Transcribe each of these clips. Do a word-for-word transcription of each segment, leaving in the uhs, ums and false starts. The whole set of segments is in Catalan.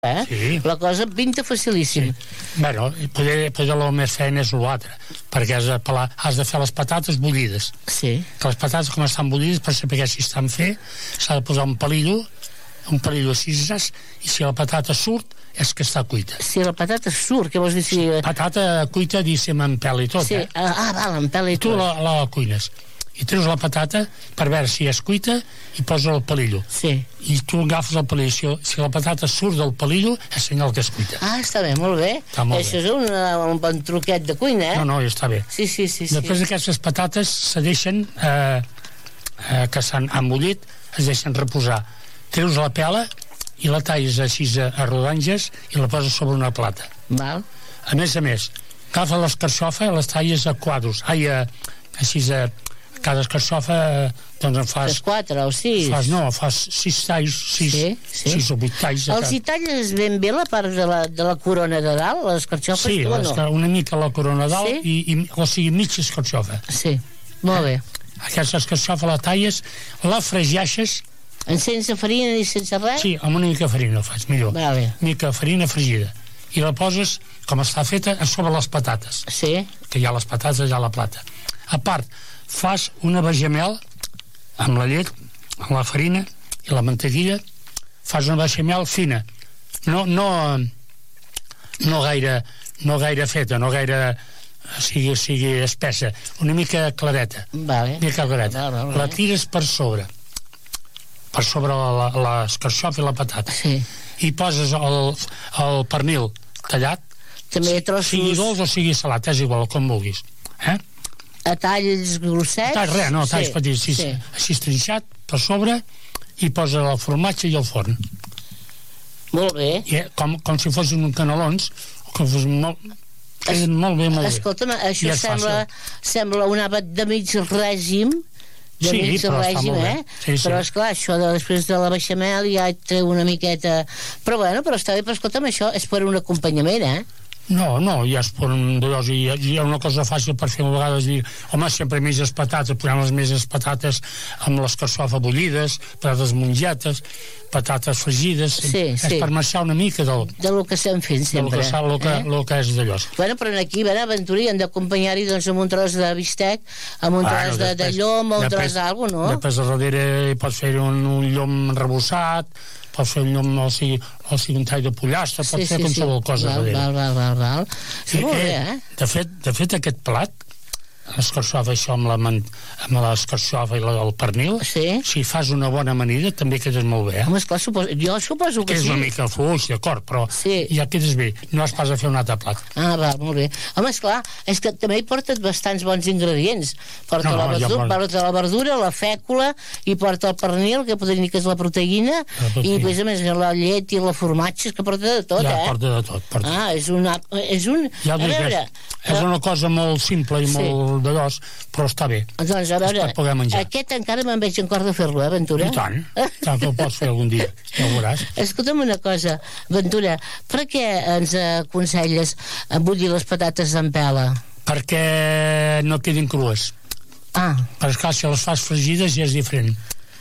Eh? Sí. La cosa pinta facilíssim. Sí. Bueno, potser, potser el més feina és l'altre, perquè has de, pelar, has de fer les patates bullides. Sí. Que les patates, com estan bullides, per saber si estan fer, s'ha de posar un pelillo, un pelillo així, i si la patata surt, és que està cuita. Si la patata surt, què vols dir? Si... Patata cuita, diguéssim, amb pèl i tot, sí. eh? Ah, val, amb pèl i tot. Tu la, la cuines. I treus la patata per veure si és cuita i posa el pelillo. Sí. I tu agafes el pelillo. Si, si la patata surt del pelillo, és senyal que és cuita. Ah, està bé, molt bé. Està molt Això bé. és un, un bon truquet de cuina, eh? No, no, està bé. Sí, sí, sí. Després sí. aquestes patates se deixen, eh, eh, que s'han embullit, es deixen reposar. Treus la pela i la talles així a, a rodanges i la poses sobre una plata. Val. A més a més, agafes l'escarxofa i les talles a quadros. Ai, a, així a... Cada escarxofa, doncs en fas... Fas quatre o sis? Fas, no, fas sis talls, sis, sí, sí. sis o vuit talls. Els hi talles ben bé la part de la, de la corona de dalt, les escarxofes? Sí, tu, les, no? una mica la corona de dalt, sí? i, i, o sigui, mitja escarxofa. Sí, molt bé. Aquesta escarxofa la talles, la fregeixes... En sense farina ni sense res? Sí, amb una mica de farina ho fas, millor. Vale. Una mica de farina fregida. I la poses, com està feta, a sobre les patates. Sí. Que hi ha les patates, hi ha la plata. A part, fas una bechamel amb la llet, amb la farina i la mantequilla, fas una bechamel fina, no, no, no, gaire, no gaire feta, no gaire sigui, sigui espessa, una mica clareta, vale. una mica clareta. Vale, vale. La tires per sobre, per sobre l'escarxofa i la patata, sí. I poses el, el pernil tallat, també trossos... sigui dolç o sigui salat, és igual, com vulguis, eh? A talls grossets? A talls, res, no, a talls sí, petits, sí, sí. Així trinxat, per sobre, i posa el formatge i el forn. Molt bé. I, com, com si fossin un canelons, com fos molt, es, molt bé, molt escolta'm, bé. Escolta'm, això sembla, sembla un àpat de mig règim, de sí, mig règim, eh? Sí, sí. Però, esclar, això de després de la beixamel ja et treu una miqueta... Però, bueno, però està bé, però escolta'm, això és per un acompanyament, eh? No, no, ja es poden d'allò, hi, hi ha una cosa fàcil per fer a vegades dir, home, sempre més patates, posem les més patates amb l'escarxofa bullides, patates mongetes, patates fregides, sí, és sí. per marxar una mica del... De lo que estem fent sempre. De lo que, lo que, eh? lo que és d'allò. Bueno, però aquí, a Ventura, hem d'acompanyar-hi doncs, amb un tros de bistec, amb un tros bueno, de, de llom, o un tros d'algú, no? Després a darrere hi pots fer un, un llom rebossat, pots fer un llom, o sigui, o sigui un tall de pollastre, pots sí, fer sí, qualsevol sí. cosa val, darrere. Val, val, val, val. Sí, I, molt bé, eh? De fet, de fet aquest plat, l'escarxofa, això amb, la man, amb l'escarxofa i la, el pernil, sí? Si fas una bona amanida també quedes molt bé, eh? Home, esclar, suposo, jo suposo que, que sí. és una mica fluix, d'acord, però sí. Ja quedes bé, no has pas a fer un altre plat. Ah, va, molt bé. Home, esclar, és que també hi portes bastants bons ingredients. Porta, no, no, la, verdura, ja porta la verdura, la fècula, i porta el pernil, que podria dir que és la proteïna, la proteïna. I a més a més la llet i la formatge, és que porta de tot, ja, eh? porta de tot. Porta. Ah, és una... És un... Ja a veure... És, és una cosa molt simple i sí. Molt d'allòs, però està bé. Doncs a veure, aquest encara me'n veig en cor de fer-lo, eh, Ventura? I tant, tant que ho pots fer algun dia, ja ho veuràs. Escolta'm una cosa, Ventura, per què ens aconselles bullir les patates en pela? Perquè no quedin crues. Ah. Perquè, clar, si les fas fregides ja és diferent.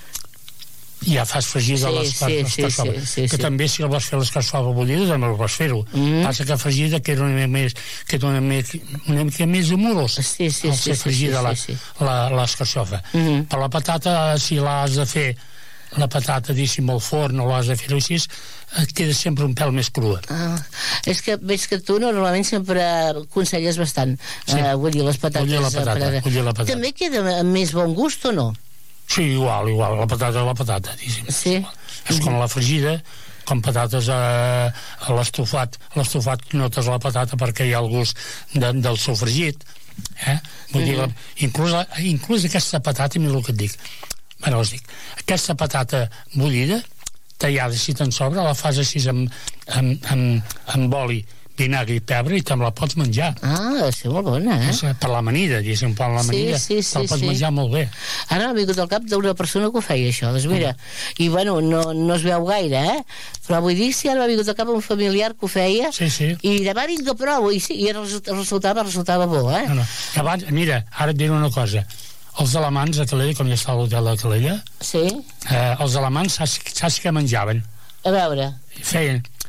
Ja fas fregida sí, les, sí, les sí, sí, sí, que sí. També si el vas fer l'escarxofa bullida també el vas fer-ho. Mm. Passa que fregida queda una mica més, queda una mica, una mica més amorosa. Sí, sí, al sí, ser fregida sí, sí, sí. l'escarxofa. Mm -hmm. Per la patata, si l'has de fer la patata, diguéssim, al forn o l'has de fer així, et queda sempre un pèl més crua. Ah, és que veig que tu normalment sempre aconselles bastant sí. eh, bullir les patates. Bullir la patata, per... bullir la patata. També queda amb més bon gust o no? Sí, igual, igual, la patata és la patata, diguéssim. Sí. És com la fregida, com patates a, a l'estofat. A l'estofat notes la patata perquè hi ha el gust de, del sofregit. Eh? Vull mm. dir, la, inclús, inclús aquesta patata, mira el que et dic, bueno, us dic, aquesta patata bullida, tallada així tan sobre, la fas així amb, amb, amb, amb oli, vinagre i pebre i te'n la pots menjar. Ah, és molt bona, eh? És per l'amanida, diguéssim, per l'amanida, sí, sí, sí, te'l pots sí. menjar molt bé. Ara m'ha vingut al cap d'una persona que ho feia, això, doncs mira, mm. i bueno, no, no es veu gaire, eh? Però vull dir, si ara m'ha vingut al cap un familiar que ho feia, sí, sí. I demà vinc que provo, i, sí, i resultava, resultava bo, eh? No, no. Abans, mira, ara et diré una cosa, els alamans a Calella, com ja està l'hotel de Calella, sí. eh, els alamans saps, saps què menjaven? A veure. Feien